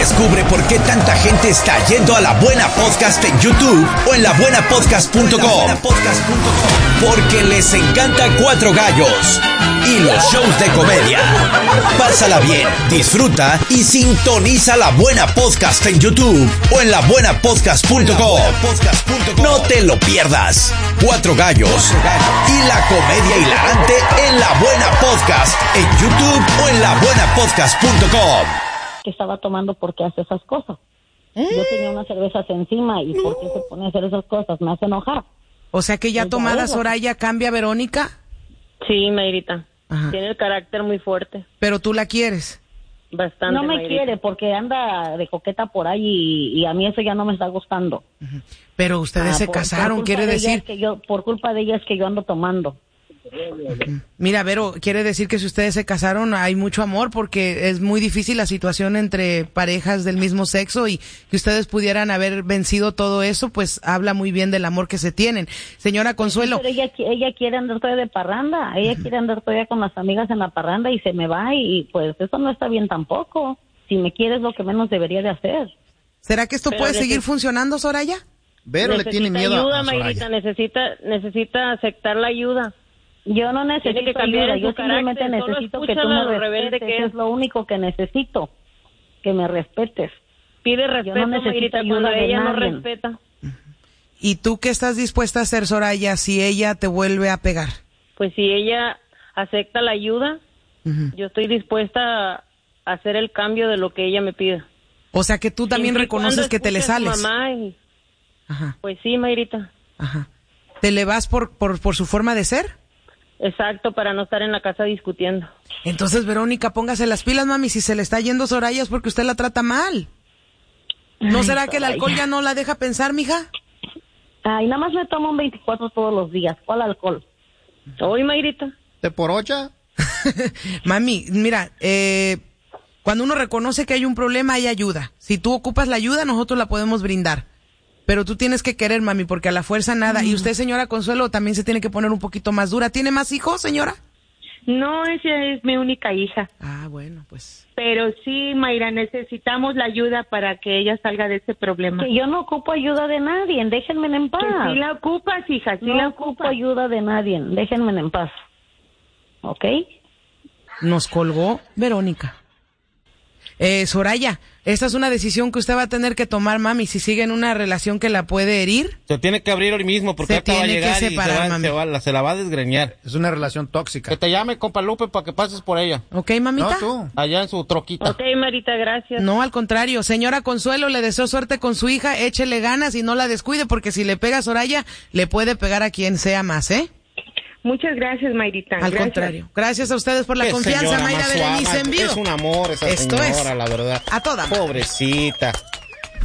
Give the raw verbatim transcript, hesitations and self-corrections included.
Descubre por qué tanta gente está yendo a La Buena Podcast en YouTube o en la buena podcast punto com. Porque les encanta Cuatro Gallos y los shows de comedia. Pásala bien, disfruta y sintoniza La Buena Podcast en YouTube o en la buena podcast punto com. No te lo pierdas. Cuatro Gallos y la comedia hilarante en La Buena Podcast en YouTube o en la buena podcast punto com. Que estaba tomando porque hace esas cosas. ¿Eh? Yo tenía unas cervezas encima y ¿por qué se pone a hacer esas cosas? Me hace enojar. O sea que ya Pues tomada ya, Soraya cambia a Verónica. Sí, Mayrita. Ajá. Tiene el carácter muy fuerte. Pero tú la quieres. Bastante, No me Mayrita. quiere porque anda de coqueta por ahí y, y a mí eso ya no me está gustando. Pero ustedes Ah, se por- casaron, por culpa quiere de ella decir... es que yo, por culpa de ella es que yo ando tomando. Mira, Vero, quiere decir que si ustedes se casaron hay mucho amor, porque es muy difícil la situación entre parejas del mismo sexo, y que ustedes pudieran haber vencido todo eso, pues habla muy bien del amor que se tienen. Señora Consuelo. Pero ella, ella quiere andar todavía de parranda, ella quiere andar todavía con las amigas en la parranda y se me va, y pues eso no está bien tampoco. Si me quieres, lo que menos debería de hacer. ¿Será que esto Pero puede neces- seguir funcionando, Soraya? Vero le Necesita tiene miedo ayuda, a Soraya. Mayrita, necesita, necesita aceptar la ayuda. Yo no necesito Tiene que cambiar ayuda, en yo su simplemente carácter, solo necesito que tú escúchala me lo rebelde respetes, que eso es. es lo único que necesito, que me respetes. Pide Yo respeto, no necesito Mayrita, ayuda cuando de ella no nadie. respeta. ¿Y tú qué estás dispuesta a hacer, Soraya, si ella te vuelve a pegar? Pues si ella acepta la ayuda, Ujú. yo estoy dispuesta a hacer el cambio de lo que ella me pida. O sea que tú también Siempre y reconoces cuando que te le escuche a su sales. mamá y- Ajá, Pues sí, Mayrita. ajá. ¿Te le vas por, por, por su forma de ser? Exacto, para no estar en la casa discutiendo. Entonces, Verónica, póngase las pilas, mami. Si se le está yendo Soraya es porque usted la trata mal. ¿No Ay, será que el Soraya. alcohol ya no la deja pensar, mija? Ay, nada más me tomo un veinticuatro todos los días. ¿Cuál alcohol? Hoy, Mayrita. ¿De por ocha? Mami, mira, eh, cuando uno reconoce que hay un problema, hay ayuda. Si tú ocupas la ayuda, nosotros la podemos brindar. Pero tú tienes que querer, mami, porque a la fuerza nada. Y usted, señora Consuelo, también se tiene que poner un poquito más dura. ¿Tiene más hijos, señora? No, esa es mi única hija. Ah, bueno, pues... Pero sí, Mayra, necesitamos la ayuda para que ella salga de ese problema. Que yo no ocupo ayuda de nadie, déjenme en paz. Que sí la ocupas, hija, sí no la ocupo ocupas. ayuda de nadie, déjenme en paz. ¿Ok? Nos colgó Verónica. Eh, Soraya, esta es una decisión que usted va a tener que tomar, mami, si sigue en una relación que la puede herir. Se tiene que abrir hoy mismo porque Se ahorita va a tiene que llegar y separar, se, va, mami. se, va- la- se la va a desgreñar. Es una relación tóxica. Que te llame, compa Lupe, para que pases por ella. ¿Ok, mamita? No, tú. Allá en su troquita. Ok, Marita, gracias. No, al contrario. Señora Consuelo, le deseo suerte con su hija, échele ganas y no la descuide, porque si le pega a Soraya, le puede pegar a quien sea más, ¿eh? Muchas gracias, Mayrita. Al Gracias. contrario. Gracias a ustedes por la Qué confianza, señora Mayra más Berenice suave. en vivo. Es un amor esa Esto señora, es la verdad. A toda madre. Pobrecita.